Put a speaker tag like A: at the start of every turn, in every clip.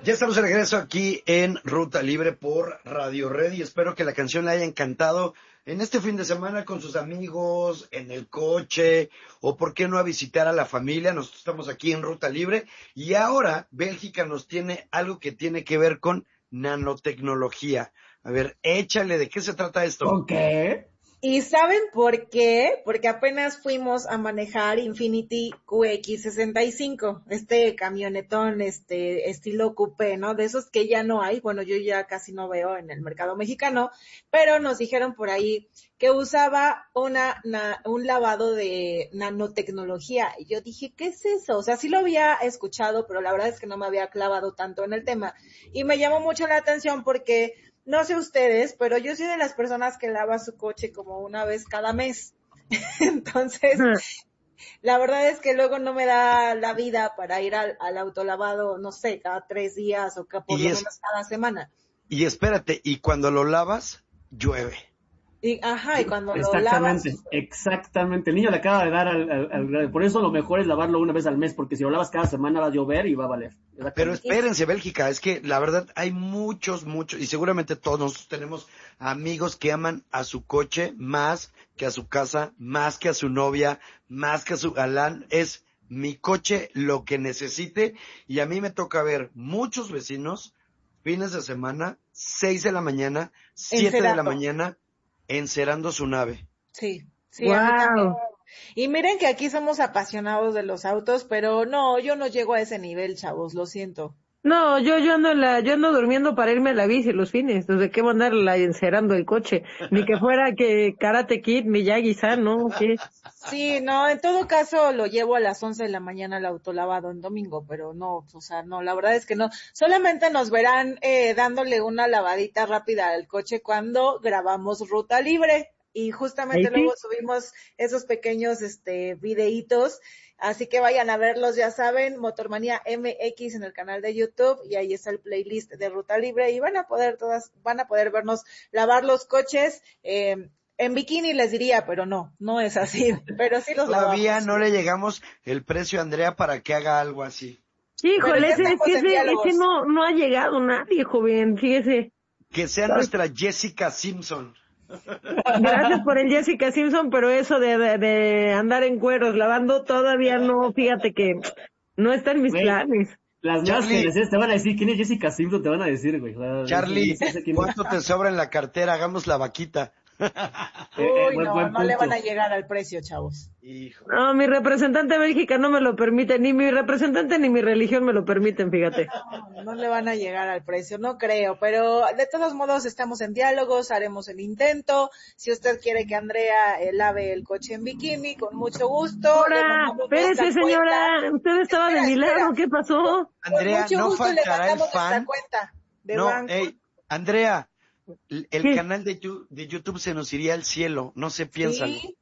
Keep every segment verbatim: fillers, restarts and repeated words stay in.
A: Ya estamos de regreso aquí en Ruta Libre por Radio Red y espero que la canción le haya encantado en este fin de semana con sus amigos, en el coche o por qué no a visitar a la familia. Nosotros estamos aquí en Ruta Libre y ahora Bélgica nos tiene algo que tiene que ver con nanotecnología. A ver, échale, ¿de qué se trata esto?
B: ¿Con qué?
C: ¿Y saben por qué? Porque apenas fuimos a manejar Infiniti Q X sesenta y cinco, este camionetón, este estilo coupé, ¿no? De esos que ya no hay, bueno, yo ya casi no veo en el mercado mexicano, pero nos dijeron por ahí que usaba una, na, un lavado de nanotecnología. Y yo dije, ¿qué es eso? O sea, sí lo había escuchado, pero la verdad es que no me había clavado tanto en el tema. Y me llamó mucho la atención porque no sé ustedes, pero yo soy de las personas que lava su coche como una vez cada mes. Entonces, la verdad es que luego no me da la vida para ir al, al autolavado, no sé, cada tres días o que por lo es, menos cada semana.
A: Y espérate, y cuando lo lavas, llueve.
C: Y, ajá, y cuando
B: exactamente,
C: lo lavas...
B: Exactamente, el niño le acaba de dar al, al, al... Por eso lo mejor es lavarlo una vez al mes, porque si lo lavas cada semana va a llover y va a valer.
A: Pero espérense, Bélgica, es que la verdad hay muchos, muchos, y seguramente todos nosotros tenemos amigos que aman a su coche más que a su casa, más que a su novia, más que a su galán. Es mi coche lo que necesite, y a mí me toca ver muchos vecinos, fines de semana, seis de la mañana, siete de la mañana, encerando su nave.
C: Sí, sí,
D: wow.
C: A mí también. Y miren que aquí somos apasionados de los autos, pero no, yo no llego a ese nivel, chavos, lo siento.
D: No, yo yo ando en la, yo ando durmiendo para irme a la bici los fines, desde que mandar la encerando el coche, ni que fuera que Karate Kid, Miyagi-san, ¿no? ¿Qué?
C: Sí, no, en todo caso lo llevo a las once de la mañana al autolavado en domingo, pero no, o sea, no, la verdad es que no. Solamente nos verán eh, dándole una lavadita rápida al coche cuando grabamos Ruta Libre. Y justamente luego sí subimos esos pequeños este videitos, así que vayan a verlos, ya saben, Motormanía M X en el canal de YouTube, y ahí está el playlist de Ruta Libre, y van a poder todas, van a poder vernos lavar los coches, eh, en bikini les diría, pero no, no es así, pero sí los
A: Todavía
C: lavamos.
A: no le llegamos el precio a Andrea para que haga algo así.
D: Híjole, ese, es que ese, ese no, no ha llegado nadie, joven, fíjese.
A: Que sea nuestra Jessica Simpson.
D: Gracias por el Jessica Simpson, pero eso de, de, de andar en cueros lavando todavía no, fíjate que no está en mis
B: güey,
D: planes.
B: Las nuevas generaciones te van a decir quién es Jessica Simpson, te van a decir, güey.
A: Charlie, ¿cuánto te sobra en la cartera? Hagamos la vaquita.
C: Uy, eh, eh, no, buen no le van a llegar al precio, chavos.
A: Hijo.
D: No, mi representante Bélgica no me lo permite, ni mi representante ni mi religión me lo permiten, fíjate.
C: No, no le van a llegar al precio, no creo, pero de todos modos estamos en diálogos, haremos el intento. Si usted quiere que Andrea eh, lave el coche en bikini, con mucho gusto.
D: Ahora, espérese, señora, cuenta. Usted estaba espera, de milagro, ¿qué pasó?
A: Andrea, no faltará el fan.
C: Cuenta de
A: no,
C: banco.
A: Hey, Andrea, el
D: ¿Qué?
A: canal de, de YouTube se nos iría al cielo, no se piensa.
C: ¿Sí?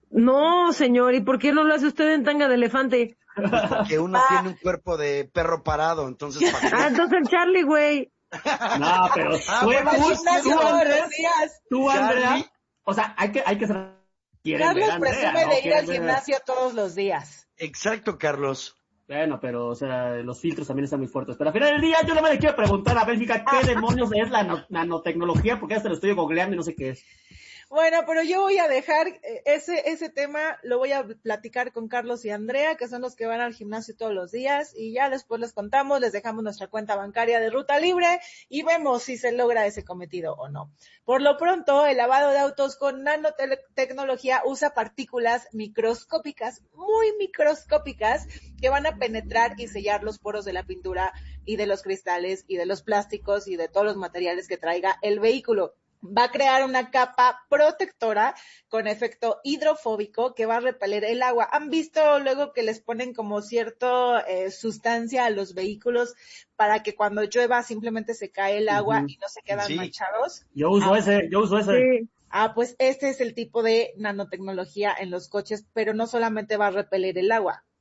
D: No, señor, ¿y por qué no lo hace usted en tanga de elefante?
A: Pues porque uno ah. tiene un cuerpo de perro parado, entonces... ¿para qué?
D: Ah, entonces el Charlie, güey.
B: No, pero
C: ah,
B: tú,
C: bueno,
B: tú,
C: tú,
B: tú, Andrea,
C: tú,
B: Andrea, o sea, hay que, hay que ser...
C: Carlos presume de ir al gimnasio todos los días.
A: Exacto, Carlos.
B: Bueno, pero, o sea, los filtros también están muy fuertes. Pero al final del día, yo no me le quiero preguntar a Bélgica qué demonios es la nanotecnología, porque ya se lo estoy googleando y no sé qué es.
C: Bueno, pero yo voy a dejar ese ese tema, lo voy a platicar con Carlos y Andrea, que son los que van al gimnasio todos los días, y ya después les contamos, les dejamos nuestra cuenta bancaria de Ruta Libre y vemos si se logra ese cometido o no. Por lo pronto, el lavado de autos con nanotecnología usa partículas microscópicas, muy microscópicas, que van a penetrar y sellar los poros de la pintura y de los cristales y de los plásticos y de todos los materiales que traiga el vehículo. Va a crear una capa protectora con efecto hidrofóbico que va a repeler el agua. ¿Han visto luego que les ponen como cierta eh, sustancia a los vehículos para que cuando llueva simplemente se cae el agua uh-huh. y no se quedan sí. manchados?
B: Yo uso ah, ese, yo uso ese.
D: Sí.
C: Ah, pues este es el tipo de nanotecnología en los coches, pero no solamente va a repeler el agua.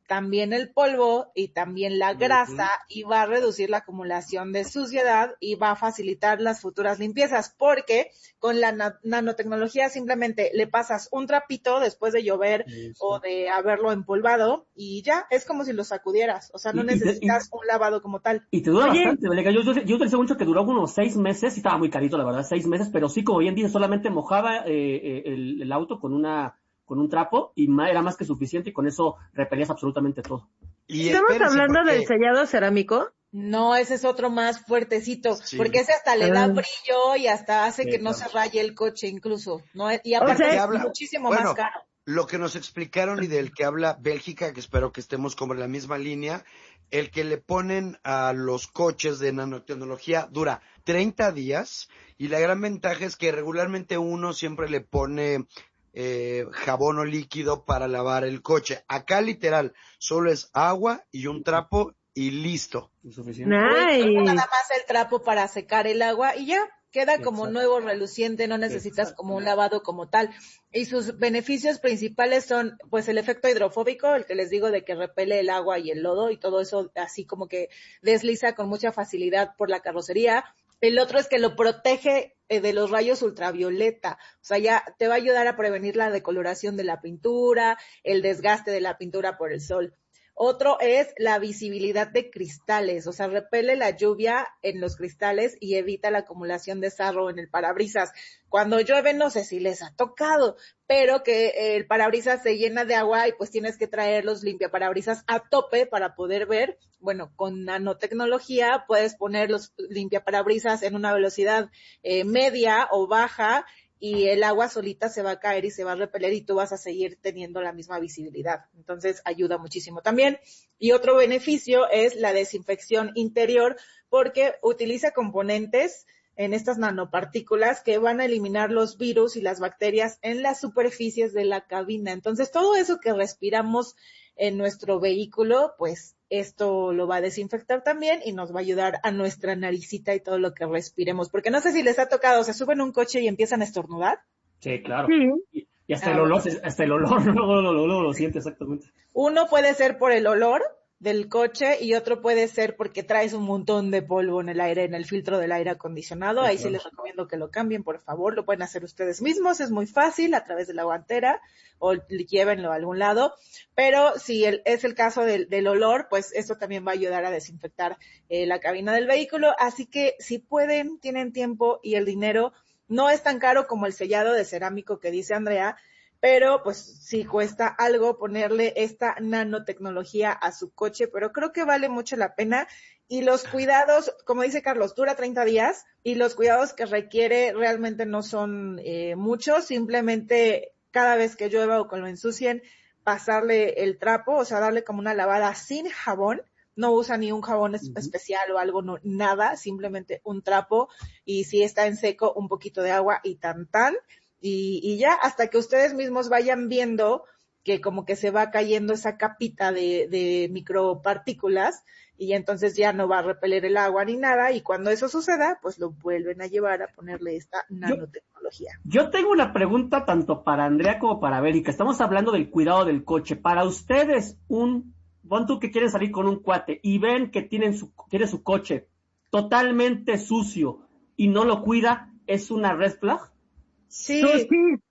C: también el polvo y también la grasa uh-huh. y va a reducir la acumulación de suciedad y va a facilitar las futuras limpiezas, porque con la na- nanotecnología simplemente le pasas un trapito después de llover Eso. o de haberlo empolvado y ya, es como si lo sacudieras, o sea, no y, necesitas y te, y, un lavado como tal.
B: Y te dura Oye. bastante, Belega. Yo, yo, yo utilicé mucho que duró unos seis meses, y estaba muy carito, la verdad, seis meses, pero sí, como bien dice, solamente mojaba eh, el, el auto con una con un trapo y era más que suficiente y con eso repelías absolutamente todo.
D: Y ¿Estamos hablando porque... del sellado cerámico?
C: No, ese es otro más fuertecito, sí. porque ese hasta le da brillo y hasta hace sí, que no claro. se raye el coche incluso, ¿no? Y aparte o sea, es habla... muchísimo bueno, más caro.
A: Lo que nos explicaron y del que habla Bélgica, que espero que estemos como en la misma línea, el que le ponen a los coches de nanotecnología dura treinta días y la gran ventaja es que regularmente uno siempre le pone eh, jabón o líquido para lavar el coche. Acá literal solo es agua y un trapo y listo.
B: Suficiente.
C: Nice. Nada más el trapo para secar el agua y ya. Queda como Exacto. nuevo, reluciente, no necesitas Exacto. como un lavado como tal. Y sus beneficios principales son, pues, el efecto hidrofóbico, el que les digo de que repele el agua y el lodo y todo eso así como que desliza con mucha facilidad por la carrocería. El otro es que lo protege eh, de los rayos ultravioleta. O sea, ya te va a ayudar a prevenir la decoloración de la pintura, el desgaste de la pintura por el sol. Otro es la visibilidad de cristales, o sea, repele la lluvia en los cristales y evita la acumulación de sarro en el parabrisas. Cuando llueve, no sé si les ha tocado, pero que el parabrisas se llena de agua y pues tienes que traer los limpiaparabrisas a tope para poder ver. Bueno, con nanotecnología puedes poner los limpiaparabrisas en una velocidad eh, media o baja y el agua solita se va a caer y se va a repeler y tú vas a seguir teniendo la misma visibilidad. Entonces ayuda muchísimo también. Y otro beneficio es la desinfección interior porque utiliza componentes en estas nanopartículas que van a eliminar los virus y las bacterias en las superficies de la cabina. Entonces todo eso que respiramos en nuestro vehículo, pues esto lo va a desinfectar también y nos va a ayudar a nuestra naricita y todo lo que respiremos. Porque no sé si les ha tocado, se suben a un coche y empiezan a estornudar.
B: Sí, claro. Sí. Y, y hasta, ah, el olor, bueno. hasta el olor, no, no, no, no, no lo siente exactamente.
C: Uno puede ser por el olor del coche y otro puede ser porque traes un montón de polvo en el aire, en el filtro del aire acondicionado. Ahí sí les recomiendo que lo cambien, por favor. Lo pueden hacer ustedes mismos, es muy fácil a través de la guantera o llévenlo a algún lado. Pero si el, es el caso del, del olor, pues esto también va a ayudar a desinfectar eh, la cabina del vehículo. Así que si pueden, tienen tiempo y el dinero, no es tan caro como el sellado de cerámico que dice Andrea, pero pues sí cuesta algo ponerle esta nanotecnología a su coche, pero creo que vale mucho la pena. Y los cuidados, como dice Carlos, dura treinta días y los cuidados que requiere realmente no son eh, muchos, simplemente cada vez que llueva o que lo ensucien, pasarle el trapo, o sea, darle como una lavada sin jabón. No usa ni un jabón es- uh-huh. especial o algo, no, nada, simplemente un trapo y si está en seco, un poquito de agua y tan tan. Y, y ya hasta que ustedes mismos vayan viendo que como que se va cayendo esa capita de, de micropartículas y entonces ya no va a repeler el agua ni nada y cuando eso suceda pues lo vuelven a llevar a ponerle esta nanotecnología.
B: Yo, yo tengo una pregunta tanto para Andrea como para Bélgica. Estamos hablando del cuidado del coche. Para ustedes, un pon tú que quieren salir con un cuate y ven que tienen su, tiene su coche totalmente sucio y no lo cuida, ¿es una red flag?
C: Sí.
D: sí.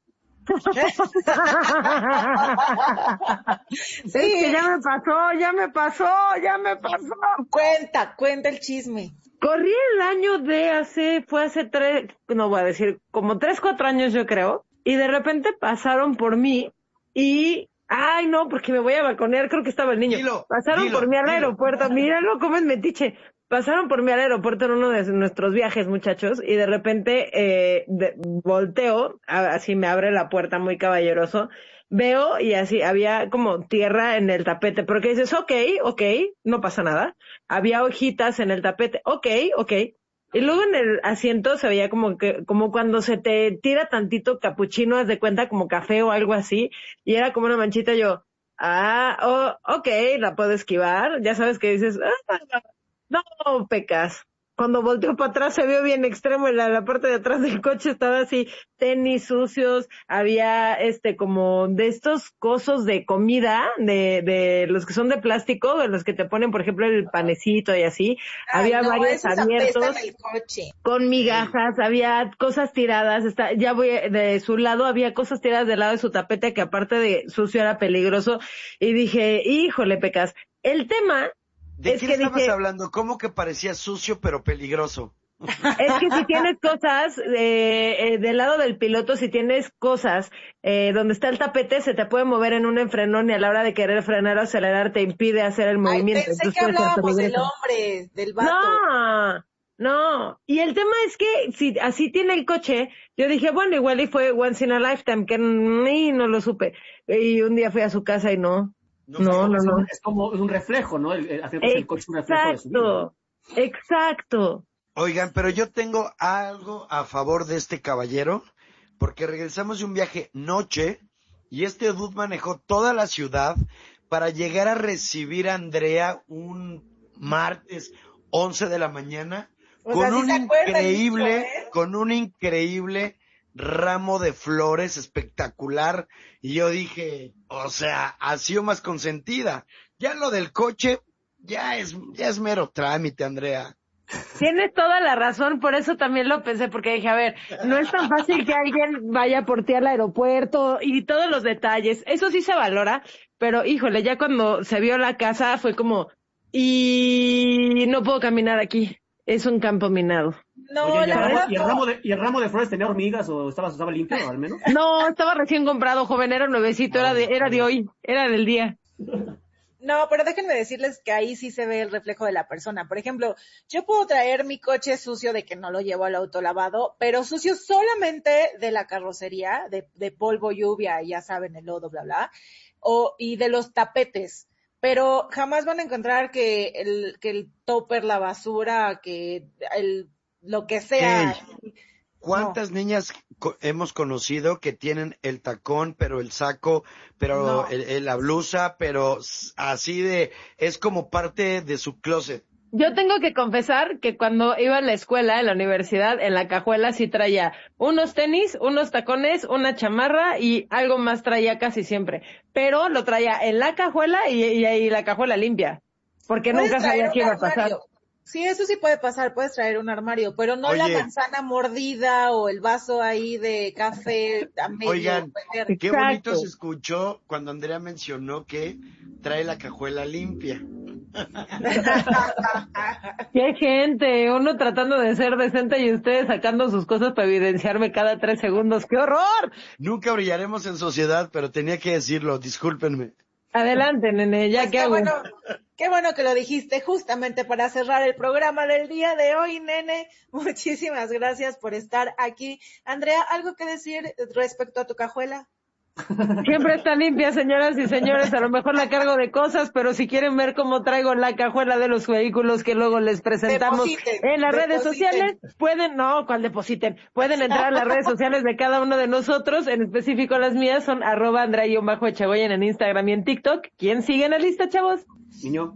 C: Sí.
D: Es que ya me pasó, ya me pasó, ya me pasó.
C: Cuenta, cuenta el chisme.
D: Corrí el año de hace, fue hace tres, no voy a decir, como tres, cuatro años yo creo, y de repente pasaron por mí y, ay no, porque me voy a balconear, creo que estaba el niño.
A: Dilo,
D: pasaron
A: dilo,
D: por mí al
A: dilo.
D: aeropuerto, míralo cómo es metiche. Pasaron por mí al aeropuerto en uno de nuestros viajes, muchachos, y de repente eh, de, volteo, a, así me abre la puerta muy caballeroso, veo y así había como tierra en el tapete, porque dices, ok, ok, no pasa nada. Había hojitas en el tapete, ok, ok. Y luego en el asiento se veía como que, como cuando se te tira tantito capuchino, haz de cuenta como café o algo así, y era como una manchita. Yo, ah, oh, ok, la puedo esquivar. Ya sabes que dices, ah, no, pecas. cuando volteó para atrás se vio bien extremo, en la, la parte de atrás del coche estaba así, tenis sucios, había este como de estos cosos de comida, de, de los que son de plástico, de los que te ponen, por ejemplo, el panecito y así,
C: Ay,
D: había
C: no,
D: varios
C: esos
D: abiertos.
C: apestan el coche.
D: Con migajas, había cosas tiradas, está, ya voy, de su lado había cosas tiradas del lado de su tapete que aparte de sucio era peligroso, y dije, híjole, Pecas, el tema
A: ¿De
D: es
A: qué
D: que
A: estabas
D: dije,
A: hablando? ¿Cómo que parecía sucio pero peligroso?
D: es que si tienes cosas, eh, eh, del lado del piloto, si tienes cosas, eh, donde está el tapete, se te puede mover en un enfrenón y a la hora de querer frenar o acelerar te impide hacer el
C: Ay,
D: movimiento.
C: pensé
D: Entonces
C: que
D: puede ser
C: hablábamos del
D: peligroso.
C: hombre, del vato.
D: No, no. Y el tema es que si así tiene el coche, yo dije, bueno, igual y fue once in a lifetime, que ni no lo supe. Y un día fui a su casa y no.
A: No,
D: No,
A: fue-
D: no,
B: Es
D: no.
B: como, es como un reflejo, ¿no? El, el, hacer pues, el coche un reflejo de su vida.
D: Exacto, exacto.
A: Oigan, pero yo tengo algo a favor de este caballero, porque regresamos de un viaje noche y este dude manejó toda la ciudad para llegar a recibir a Andrea un martes once de la mañana
C: O
A: con
C: sea, sí
A: un
C: se acuerda el
A: increíble,
C: bicho, ¿eh?
A: con un increíble ramo de flores espectacular. Y yo dije, o sea, ha sido más consentida. Ya lo del coche, ya es, ya es mero trámite, Andrea.
D: Tienes toda la razón, por eso también lo pensé, porque dije, a ver, no es tan fácil que alguien vaya por ti al aeropuerto y todos los detalles. Eso sí se valora, pero híjole, ya cuando se vio la casa fue como, y no puedo caminar aquí. Es un campo minado.
C: No,
B: Oye, ¿y el,
C: la
B: ramo,
C: verdad
B: y, el
C: no.
B: ramo de, ¿y el ramo de flores tenía hormigas o estaba, estaba limpio al menos?
D: No, estaba recién comprado, joven, era nuevecito, era de, era de hoy, era del día.
C: No, pero déjenme decirles que ahí sí se ve el reflejo de la persona. Por ejemplo, yo puedo traer mi coche sucio de que no lo llevo al autolavado, pero sucio solamente de la carrocería, de, de polvo, lluvia, ya saben, el lodo, bla, bla, o, y de los tapetes. Pero jamás van a encontrar que el, que el topper, la basura, que el, lo que sea.
A: Ey, ¿cuántas niñas co- hemos conocido que tienen el tacón, pero el saco, pero
C: No.
A: el- el- la blusa, pero s- así de, es como parte de su closet?
D: Yo tengo que confesar que cuando iba a la escuela, en la universidad, en la cajuela sí traía unos tenis, unos tacones, una chamarra y algo más traía casi siempre. Pero lo traía en la cajuela y, y ahí la cajuela limpia. Porque
C: Puedes
D: nunca
C: traer
D: sabía
C: un
D: qué iba a pasar.
C: armario. Sí, eso sí puede pasar, puedes traer un armario, pero no la
A: Oye.
C: manzana mordida o el vaso ahí de café a medio
A: Oigan,
C: perder.
A: qué bonito
D: Exacto.
A: se escuchó cuando Andrea mencionó que trae la cajuela limpia.
D: Qué gente, uno tratando de ser decente y ustedes sacando sus cosas para evidenciarme cada tres segundos. ¡Qué horror!
A: Nunca brillaremos en sociedad, pero tenía que decirlo, discúlpenme.
D: Adelante, nene, ya
C: Pues
D: que
C: qué
D: hago.
C: bueno, qué bueno que lo dijiste justamente para cerrar el programa del día de hoy, nene. Muchísimas gracias por estar aquí. Andrea, ¿algo que decir respecto a tu cajuela?
D: Siempre está limpia, señoras y señores. A lo mejor la cargo de cosas, pero si quieren ver cómo traigo la cajuela de los vehículos que luego les presentamos
C: Depositen,
D: en las redes
C: depositen.
D: sociales, pueden, no, ¿cuál depositen? Pueden entrar a las redes sociales de cada uno de nosotros, en específico las mías son arroba Andrea-Echegoyen en Instagram y en TikTok. ¿Quién sigue en la lista, chavos?
B: Niño.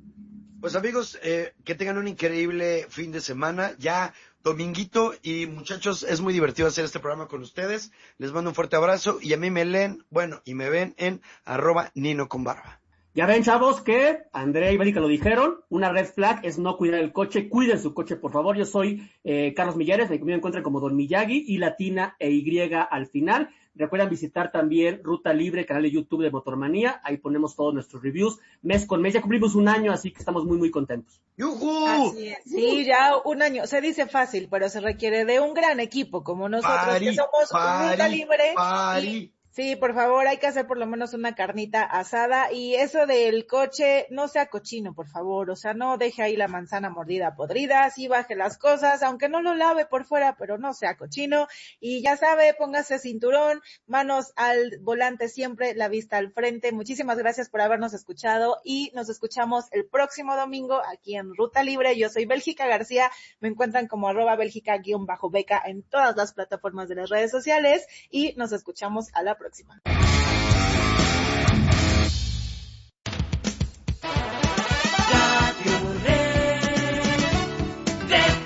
A: Pues amigos, eh, que tengan un increíble fin de semana. Ya dominguito y muchachos, es muy divertido hacer este programa con ustedes. Les mando un fuerte abrazo y a mí me leen, bueno, y me ven en arroba Nino con barba.
B: Ya ven, chavos, que Andrea y Bélica lo dijeron. Una red flag es no cuidar el coche. Cuiden su coche, por favor. Yo soy eh, Carlos Millares. Me encuentran como Don Miyagi y latina e Y al final. Recuerden visitar también Ruta Libre, canal de YouTube de Motormanía. Ahí ponemos todos nuestros reviews mes con mes. Ya cumplimos un año, así que estamos muy, muy contentos.
A: ¡Yujú!
C: Así es. Sí, ya un año. Se dice fácil, pero se requiere de un gran equipo como nosotros
A: Pari,
C: que somos
A: pari,
C: Ruta Libre.
A: pari.
C: Y- sí, por favor, hay que hacer por lo menos una carnita asada y eso del coche, no sea cochino, por favor, o sea, no deje ahí la manzana mordida podrida, sí baje las cosas, aunque no lo lave por fuera, pero no sea cochino y ya sabe, póngase cinturón, manos al volante siempre, la vista al frente. Muchísimas gracias por habernos escuchado y nos escuchamos el próximo domingo aquí en Ruta Libre. Yo soy Bélgica García, me encuentran como arroba Bélgica-beca en todas las plataformas de las redes sociales y nos escuchamos a la próxima.
E: Radio Red de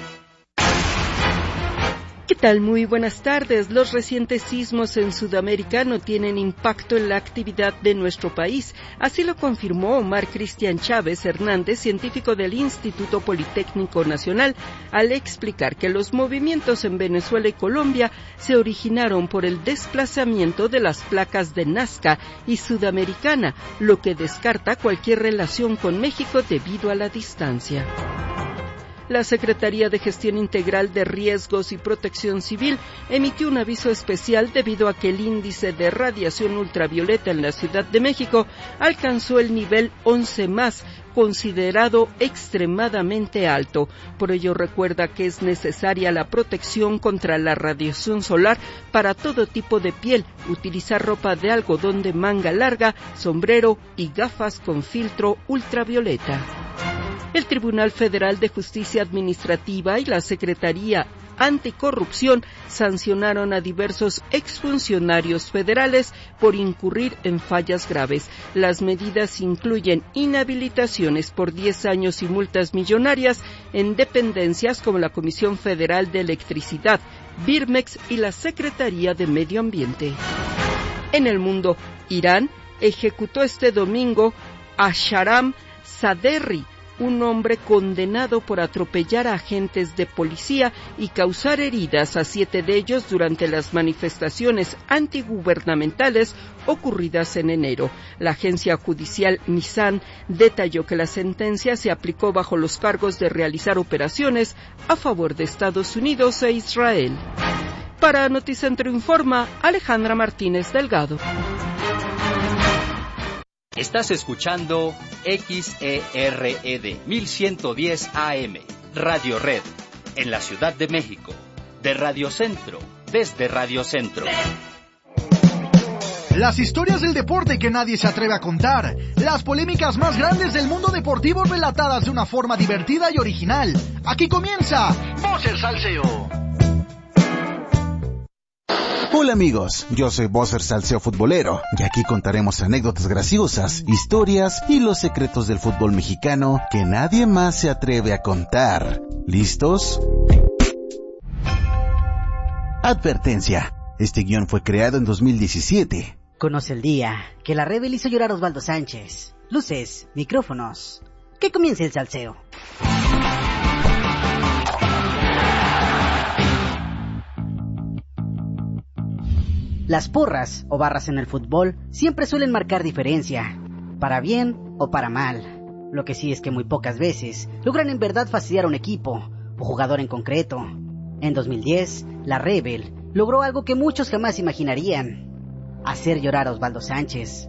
E: tal? Muy buenas tardes. Los recientes sismos en Sudamérica no tienen impacto en la actividad de nuestro país. Así lo confirmó Omar Cristian Chávez Hernández, científico del Instituto Politécnico Nacional, al explicar que los movimientos en Venezuela y Colombia se originaron por el desplazamiento de las placas de Nazca y Sudamericana, lo que descarta cualquier relación con México debido a la distancia. La Secretaría de Gestión Integral de Riesgos y Protección Civil emitió un aviso especial debido a que el índice de radiación ultravioleta en la Ciudad de México alcanzó el nivel once más, considerado extremadamente alto. Por ello recuerda que es necesaria la protección contra la radiación solar para todo tipo de piel, utilizar ropa de algodón de manga larga, sombrero y gafas con filtro ultravioleta. El Tribunal Federal de Justicia Administrativa y la Secretaría Anticorrupción sancionaron a diversos exfuncionarios federales por incurrir en fallas graves. Las medidas incluyen inhabilitaciones por diez años y multas millonarias en dependencias como la Comisión Federal de Electricidad, Birmex y la Secretaría de Medio Ambiente. En el mundo, Irán ejecutó este domingo a Shahram Saderri, un hombre condenado por atropellar a agentes de policía y causar heridas a siete de ellos durante las manifestaciones antigubernamentales ocurridas en enero. La agencia judicial Mizan detalló que la sentencia se aplicó bajo los cargos de realizar operaciones a favor de Estados Unidos e Israel. Para Noticentro Informa, Alejandra Martínez Delgado.
F: Estás escuchando X E R E D mil ciento diez A M, Radio Red, en la Ciudad de México, de Radio Centro, desde Radio Centro.
G: Las historias del deporte que nadie se atreve a contar, las polémicas más grandes del mundo deportivo relatadas de una forma divertida y original. Aquí comienza Bosser Salseo.
H: Hola amigos, yo soy Bosser Salseo Futbolero y aquí contaremos anécdotas graciosas, historias y los secretos del fútbol mexicano que nadie más se atreve a contar. ¿Listos? Advertencia, este guión fue creado en dos mil diecisiete.
I: Conoce el día que la Rebel hizo llorar a Osvaldo Sánchez. Luces, micrófonos. Que comience el salseo. Las porras o barras en el fútbol siempre suelen marcar diferencia, para bien o para mal. Lo que sí es que muy pocas veces logran en verdad fastidiar a un equipo o jugador en concreto. En dos mil diez, la Rebel logró algo que muchos jamás imaginarían: hacer llorar a Osvaldo Sánchez.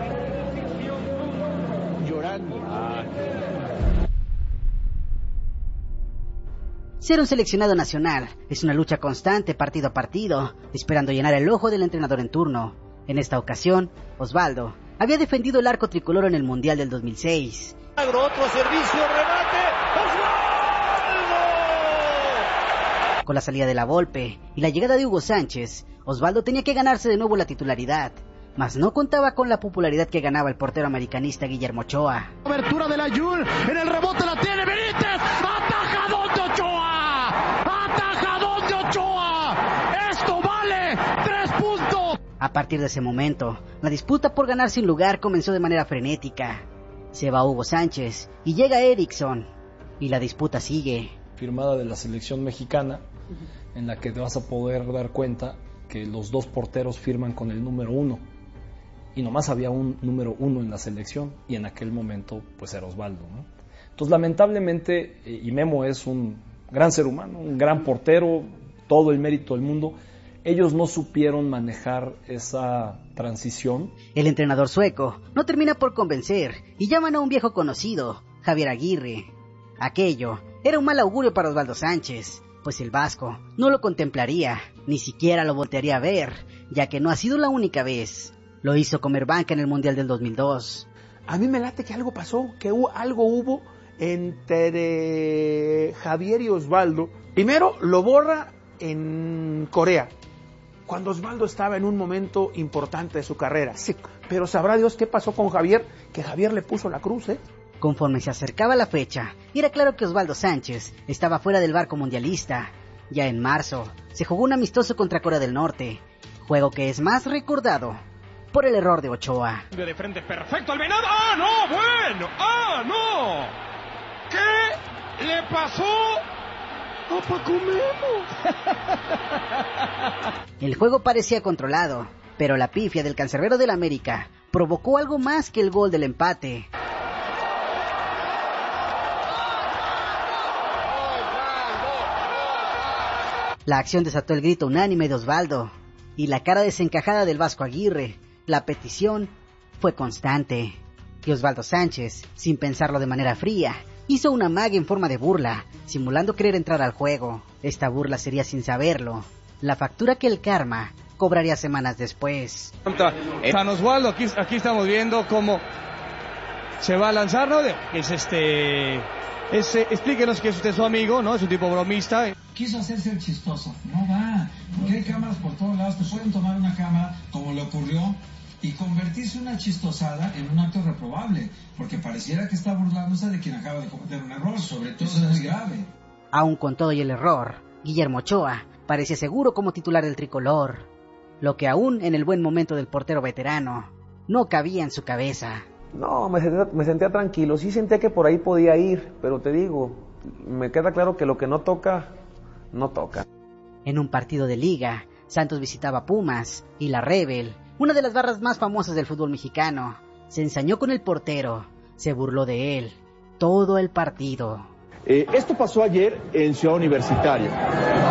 I: Ser un seleccionado nacional es una lucha constante partido a partido, esperando llenar el ojo del entrenador en turno. En esta ocasión, Osvaldo había defendido el arco tricolor en el Mundial del dos mil seis.
J: Otro servicio, remate, Osvaldo.
I: Con la salida de la Volpe y la llegada de Hugo Sánchez, Osvaldo tenía que ganarse de nuevo la titularidad, mas no contaba con la popularidad que ganaba el portero americanista Guillermo Ochoa.
G: Abertura de la Jun, en el rebote la tiene Benítez, atajadón de Ochoa, atajadón de Ochoa, esto vale tres puntos.
I: A partir de ese momento, la disputa por ganarse un lugar comenzó de manera frenética. Se va Hugo Sánchez y llega Erickson, y la disputa sigue.
K: Firmada de la selección mexicana, en la que te vas a poder dar cuenta que los dos porteros firman con el número uno. Y nomás había un número uno en la selección, y en aquel momento pues era Osvaldo, ¿no? Entonces lamentablemente, y Memo es un gran ser humano, un gran portero, todo el mérito del mundo, ellos no supieron manejar esa transición.
I: El entrenador sueco no termina por convencer y llaman a un viejo conocido, Javier Aguirre. Aquello era un mal augurio para Osvaldo Sánchez, pues el vasco no lo contemplaría, ni siquiera lo voltearía a ver, ya que no ha sido la única vez. Lo hizo comer banca en el Mundial del dos mil dos.
L: A mí me late que algo pasó, que hubo, algo hubo entre Javier y Osvaldo. Primero lo borra en Corea, cuando Osvaldo estaba en un momento importante de su carrera. Sí, pero sabrá Dios qué pasó con Javier, que Javier le puso la cruz, ¿eh?
I: Conforme se acercaba la fecha, era claro que Osvaldo Sánchez estaba fuera del barco mundialista. Ya en marzo, se jugó un amistoso contra Corea del Norte, juego que es más recordado por el error de Ochoa.
J: De frente perfecto al Venado. ¡Ah, no! ¡Bueno! ¡Ah, no! ¿Qué le pasó a Paco Memo?
I: El juego parecía controlado, pero la pifia del cancerbero del América provocó algo más que el gol del empate. La acción desató el grito unánime de Osvaldo y la cara desencajada del Vasco Aguirre. La petición fue constante. Y Osvaldo Sánchez, sin pensarlo de manera fría, hizo una magia en forma de burla, simulando querer entrar al juego. Esta burla sería, sin saberlo, la factura que el karma cobraría semanas después.
M: Contra San Osvaldo, aquí, aquí estamos viendo cómo se va a lanzar, ¿no? Es este... Es, eh, explíquenos que es usted su amigo, ¿no? Es un tipo bromista.
N: Quiso hacerse el chistoso. No va, porque hay cámaras por todos lados. Te pueden tomar una cámara, como le ocurrió, y convertirse una chistosada en un acto reprobable, porque pareciera que está burlándose de quien acaba de cometer un error, sobre todo eso es muy grave.
I: Aún con todo y el error, Guillermo Ochoa parecía seguro como titular del tricolor, lo que aún en el buen momento del portero veterano no cabía en su cabeza.
L: No, me sentía, me sentía tranquilo, sí sentía que por ahí podía ir, pero te digo, me queda claro que lo que no toca, no toca.
I: En un partido de liga, Santos visitaba Pumas y la Rebel, una de las barras más famosas del fútbol mexicano, se ensañó con el portero, se burló de él, todo el partido.
O: Eh, esto pasó ayer en Ciudad Universitaria.